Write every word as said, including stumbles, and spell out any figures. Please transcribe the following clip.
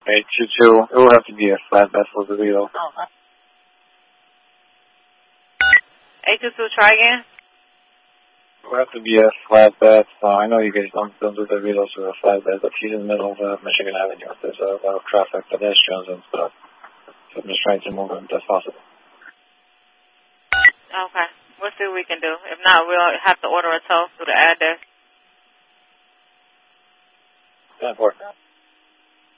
eight two two. It will have to be a flatbed for the reload. Okay. eight two two, try again. It will have to be a flatbed. Uh, I know you guys don't, don't do the reloads with a flatbed, but he's in the middle of uh, Michigan Avenue. There's a lot of traffic, pedestrians and stuff. So I'm just trying to move him if possible. Okay. We'll see what we can do. If not, we'll have to order a tow through the address. ten four.